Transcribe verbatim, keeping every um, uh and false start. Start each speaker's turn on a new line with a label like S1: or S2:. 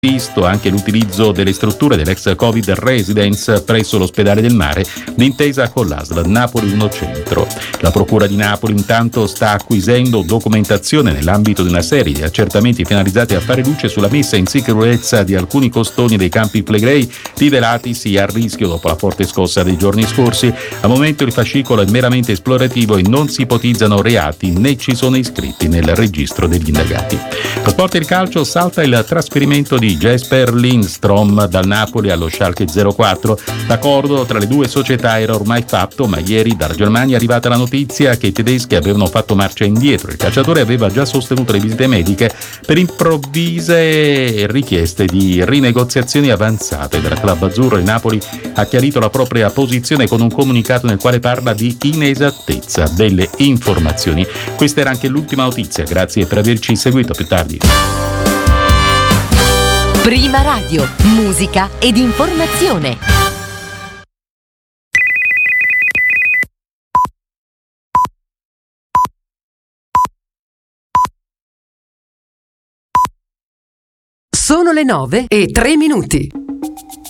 S1: Visto anche l'utilizzo delle strutture dell'ex Covid Residence presso l'ospedale del Mare, d'intesa con l'A S L Napoli uno Centro. La Procura di Napoli intanto sta acquisendo documentazione nell'ambito di una serie di accertamenti finalizzati a fare luce sulla messa in sicurezza di alcuni costoni dei campi Flegrei, rivelatisi a rischio dopo la forte scossa dei giorni scorsi. Al momento il fascicolo è meramente esplorativo e non si ipotizzano reati né ci sono iscritti nel registro degli indagati. Lo sport e il calcio, salta il trasferimento di Jesper Lindstrom dal Napoli allo Schalke zero quattro. L'accordo tra le due società era ormai fatto, ma ieri dalla Germania è arrivata la notizia che i tedeschi avevano fatto marcia indietro. Il calciatore aveva già sostenuto le visite mediche per improvvise richieste di rinegoziazioni avanzate del club azzurro. Il Napoli ha chiarito la propria posizione con un comunicato nel quale parla di inesattezza delle informazioni. Questa era anche l'ultima notizia, grazie per averci seguito. A più tardi.
S2: Prima Radio, musica ed informazione.
S3: Sono le nove e tre minuti.